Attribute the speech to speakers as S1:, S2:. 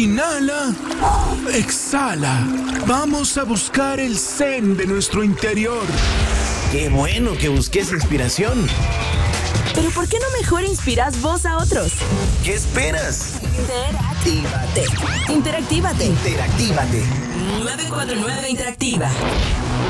S1: Inhala. Exhala. Vamos a buscar el zen de nuestro interior.
S2: ¡Qué bueno que busques inspiración!
S3: Pero ¿por qué no mejor inspiras vos a otros?
S2: ¿Qué esperas?
S3: Interactívate.
S2: Interactívate.
S3: 949 Interactiva.